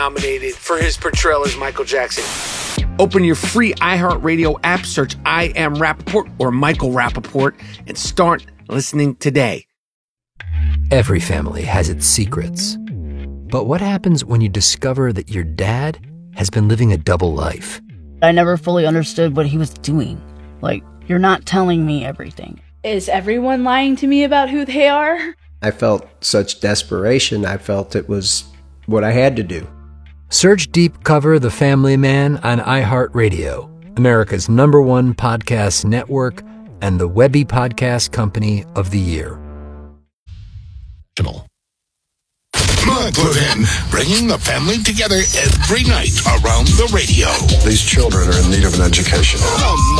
nominated for his portrayal as Michael Jackson. Open your free iHeartRadio app, search I Am Rappaport or Michael Rappaport, and start listening today. Every family has its secrets. But what happens when you discover that your dad has been living a double life? I never fully understood what he was doing. Like, you're not telling me everything. Is everyone lying to me about who they are? I felt such desperation. I felt it was what I had to do. Search Deep Cover The Family Man on iHeartRadio, America's #1 podcast network and the Webby Podcast Company of the Year. Mark Levin, bringing the family together every night around the radio. These children are in need of an education.